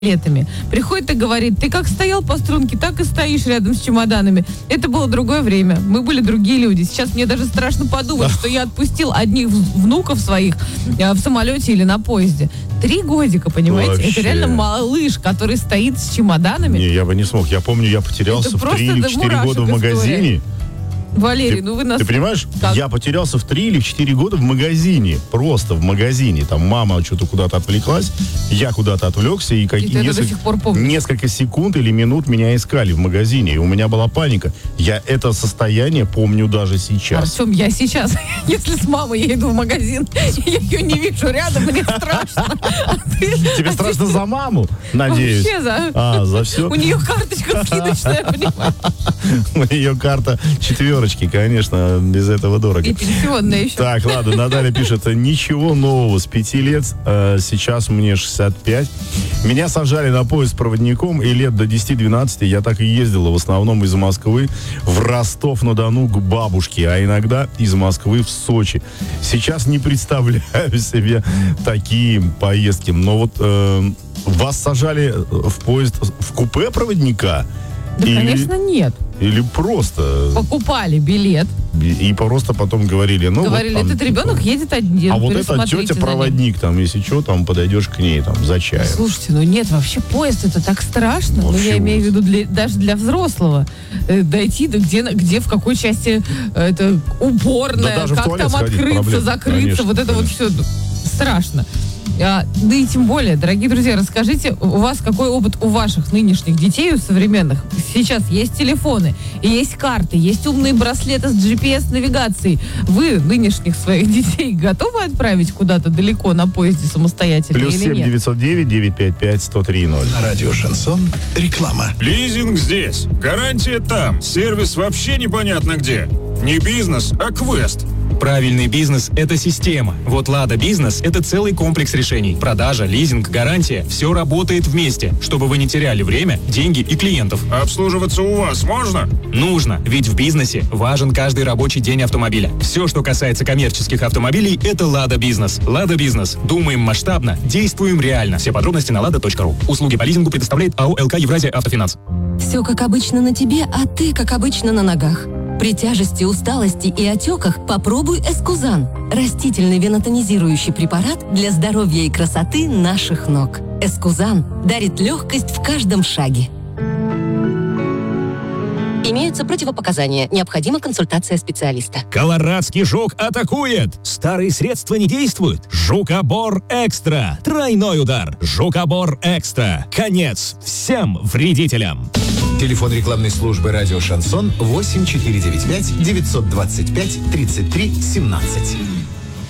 летами. Приходит и говорит: ты как стоял по струнке, так и стоишь рядом с чемоданами. Это было другое время. Мы были другие люди. Сейчас мне даже страшно подумать, что я отпустил одних внуков своих в самолете или на поезде. 3 годика, понимаете? Вообще. Это реально малыш, который стоит с чемоданами. Не, я бы не смог. Я помню, я потерялся в 3 или 4 года в магазине. Валерий, вы нас... Ты понимаешь, как? я потерялся в 3 или в 4 года в магазине. Просто в магазине. Там мама что-то куда-то отвлеклась, я куда-то отвлекся, и до сих пор помнишь. несколько секунд или минут меня искали в магазине. И у меня была паника. Я это состояние помню даже сейчас. Артем, я сейчас, если с мамой я иду в магазин, я ее не вижу рядом, мне страшно. Тебе страшно за маму, надеюсь? Вообще за все? У нее карточка скидочная, понимаешь? У нее карта 4, конечно, без этого дорого. И пенсионная еще. Так, ладно, Наталья пишет: ничего нового, с 5 лет, сейчас мне 65. Меня сажали на поезд проводником, и лет до 10-12 я так и ездила, в основном из Москвы в Ростов-на-Дону к бабушке, а иногда из Москвы в Сочи. Сейчас не представляю себе такие поездки. Но вот вас сажали в поезд в купе проводника? Да, конечно, нет. Или просто... Покупали билет. И просто потом говорили... Говорили, вот там, этот ребенок едет один. А вот эта тетя-проводник, там, если что, там, подойдешь к ней, там, за чаем. Слушайте, нет, вообще поезд, это так страшно. Вообще я имею в виду даже для взрослого. Дойти, где в какой части это уборная, да, как там открыться, закрыться, конечно, вот это конечно. вот все страшно. Да и тем более, дорогие друзья, расскажите, у вас какой опыт у ваших нынешних детей, у современных? Сейчас есть телефоны, есть карты, есть умные браслеты с GPS-навигацией. Вы нынешних своих детей готовы отправить куда-то далеко на поезде самостоятельно или +7 нет? 909 955 103 0. Радио Шансон. Реклама. Лизинг здесь. Гарантия там. Сервис вообще непонятно где. Не бизнес, а квест. Правильный бизнес – это система. Вот «Лада Бизнес» – это целый комплекс решений. Продажа, лизинг, гарантия – все работает вместе, чтобы вы не теряли время, деньги и клиентов. Обслуживаться у вас можно? Нужно, ведь в бизнесе важен каждый рабочий день автомобиля. Все, что касается коммерческих автомобилей – это «Лада Бизнес». «Лада Бизнес». Думаем масштабно, действуем реально. Все подробности на lada.ru. Услуги по лизингу предоставляет АО «ЛК Евразия Автофинанс». Все как обычно на тебе, а ты как обычно на ногах. При тяжести, усталости и отеках попробуй Эскузан. Растительный венотонизирующий препарат для здоровья и красоты наших ног. Эскузан дарит легкость в каждом шаге. Имеются противопоказания. Необходима консультация специалиста. Колорадский жук атакует! Старые средства не действуют. Жукобор Экстра. Тройной удар. Жукобор Экстра. Конец всем вредителям. Телефон рекламной службы «Радио Шансон» 8495 925 33 17.